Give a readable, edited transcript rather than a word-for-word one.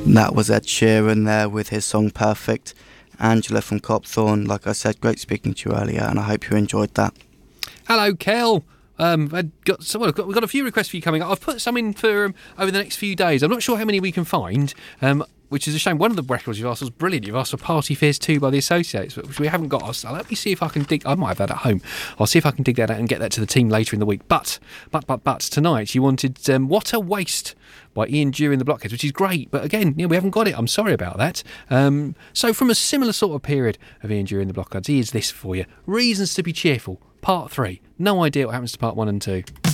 That was Ed Sheeran there with his song Perfect. Angela from Copthorne, like I said, great speaking to you earlier, and I hope you enjoyed that. Hello, Kel. We've got a few requests for you coming up. I've put some in for over the next few days. I'm not sure how many we can find, which is a shame. One of the records you've asked was brilliant. You've asked for Party Fears 2 by the Associates, which we haven't got. Let me see if I can dig. I might have that at home. I'll see if I can dig that out and get that to the team later in the week. But tonight you wanted What a Waste by Ian Dury and the Blockheads, which is great. But again, we haven't got it. I'm sorry about that. So from a similar sort of period of Ian Dury and the Blockheads, here's this for you. Reasons to be Cheerful, Part 3. No idea what happens to Part 1 and 2.